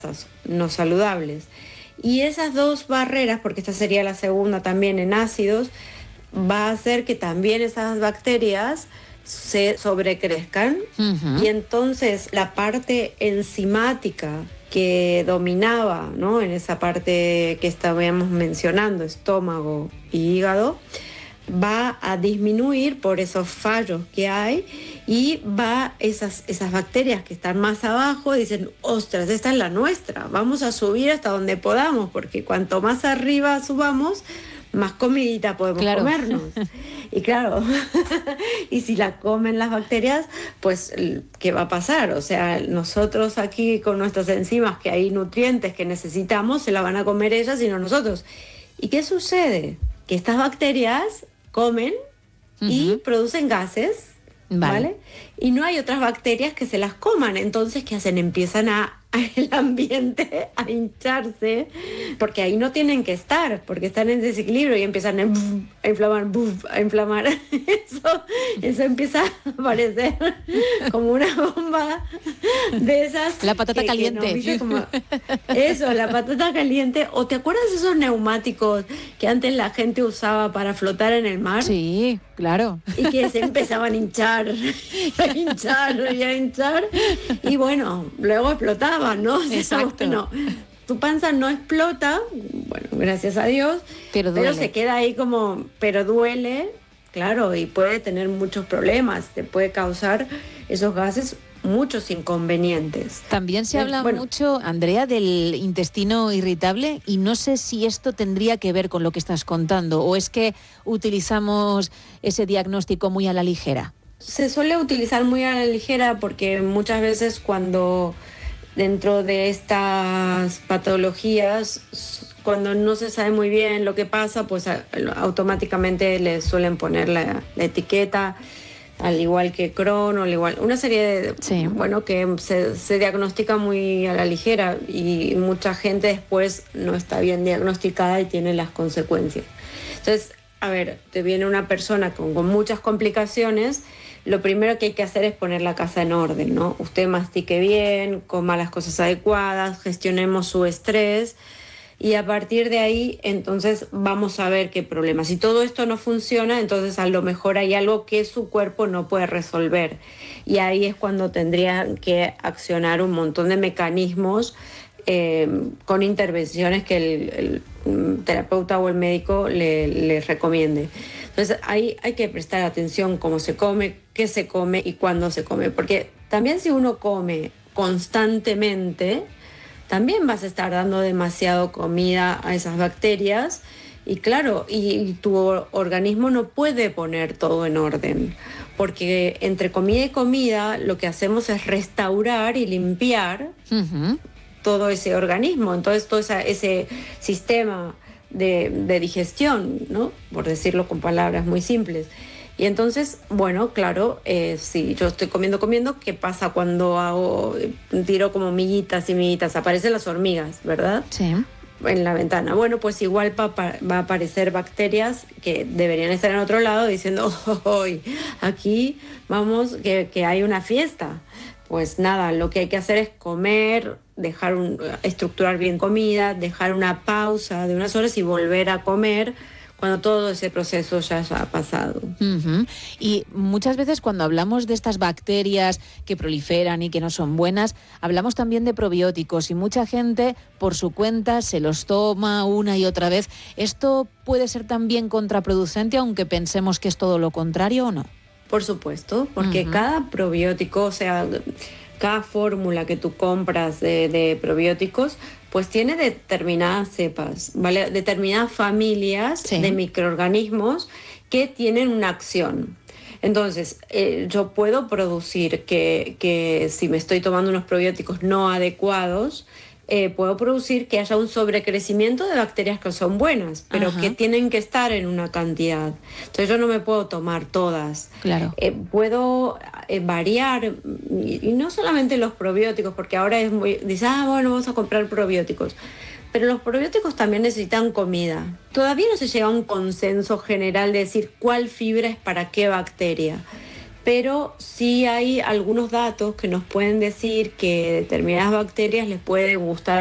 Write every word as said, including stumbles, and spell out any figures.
no saludables. Y esas dos barreras, porque esta sería la segunda también en ácidos, va a hacer que también esas bacterias se sobrecrezcan. Uh-huh. Y entonces la parte enzimática que dominaba, ¿no?, en esa parte que estábamos mencionando, estómago y hígado, va a disminuir por esos fallos que hay, y va esas, esas bacterias que están más abajo dicen, ostras, esta es la nuestra, vamos a subir hasta donde podamos, porque cuanto más arriba subamos, más comidita podemos claro. comernos. Y claro, y si la comen las bacterias, pues ¿qué va a pasar? O sea, nosotros aquí con nuestras enzimas, que hay nutrientes que necesitamos, se la van a comer ellas y no nosotros. ¿Y qué sucede? Que estas bacterias comen uh-huh. y producen gases, vale. ¿vale? Y no hay otras bacterias que se las coman. Entonces, ¿qué hacen? Empiezan a, a el ambiente a hincharse, porque ahí no tienen que estar, porque están en desequilibrio, y empiezan a, buf, a inflamar, buf, a inflamar. Eso, eso empieza a aparecer como una bomba de esas. La patata que, caliente. Que no, como, eso, la patata caliente. ¿O te acuerdas de esos neumáticos que antes la gente usaba para flotar en el mar? Sí, claro. Y que se empezaban a hinchar, a hinchar y a hinchar. Y bueno, luego explotaban, ¿no? Exacto. Bueno, tu panza no explota, bueno, gracias a Dios, pero, duele. pero se queda ahí como, pero duele, claro, y puede tener muchos problemas, te puede causar esos gases muchos inconvenientes. También se habla bueno, mucho, Andrea, del intestino irritable, y no sé si esto tendría que ver con lo que estás contando, o es que utilizamos ese diagnóstico muy a la ligera. Se suele utilizar muy a la ligera porque muchas veces cuando dentro de estas patologías, cuando no se sabe muy bien lo que pasa, pues automáticamente le suelen poner la, la etiqueta, al igual que Crohn, o al igual, una serie de, sí. bueno, que se, se diagnostica muy a la ligera, y mucha gente después no está bien diagnosticada y tiene las consecuencias. Entonces, a ver, te viene una persona con, con muchas complicaciones, lo primero que hay que hacer es poner la casa en orden, ¿no? Usted mastique bien, coma las cosas adecuadas, gestionemos su estrés, y a partir de ahí, entonces vamos a ver qué problema. Si todo esto no funciona, entonces a lo mejor hay algo que su cuerpo no puede resolver. Y ahí es cuando tendría que accionar un montón de mecanismos eh, con intervenciones que el, el terapeuta o el médico le, le recomiende. Entonces ahí hay que prestar atención cómo se come, qué se come y cuándo se come. Porque también si uno come constantemente, también vas a estar dando demasiado comida a esas bacterias, y claro, y, y tu organismo no puede poner todo en orden, porque entre comida y comida lo que hacemos es restaurar y limpiar uh-huh. todo ese organismo, entonces todo esa, ese sistema de, de digestión, ¿no?, por decirlo con palabras muy simples. Y entonces, bueno, claro, eh, si yo estoy comiendo, comiendo, ¿qué pasa cuando hago, tiro como miguitas y miguitas? Aparecen las hormigas, ¿verdad? Sí. En la ventana. Bueno, pues igual va, va a aparecer bacterias que deberían estar en otro lado diciendo, hoy aquí vamos, que, que hay una fiesta. Pues nada, lo que hay que hacer es comer, dejar un, estructurar bien comida, dejar una pausa de unas horas y volver a comer cuando todo ese proceso ya, ya ha pasado. Uh-huh. Y muchas veces cuando hablamos de estas bacterias que proliferan y que no son buenas, hablamos también de probióticos, y mucha gente por su cuenta se los toma una y otra vez. ¿Esto puede ser también contraproducente, aunque pensemos que es todo lo contrario, o no? Por supuesto, porque uh-huh. cada probiótico, o sea, cada fórmula que tú compras de, de probióticos, pues tiene determinadas cepas, ¿vale? Determinadas familias sí. de microorganismos que tienen una acción. Entonces, eh, yo puedo producir que, que si me estoy tomando unos probióticos no adecuados, eh, puedo producir que haya un sobrecrecimiento de bacterias que son buenas, pero Ajá. que tienen que estar en una cantidad. Entonces yo no me puedo tomar todas. Claro. Eh, puedo eh, variar, y, y no solamente los probióticos, porque ahora es muy, dice, ah, bueno, vamos a comprar probióticos. Pero los probióticos también necesitan comida. Todavía no se llega a un consenso general de decir cuál fibra es para qué bacteria. pero sí hay algunos datos que nos pueden decir que determinadas bacterias les puede gustar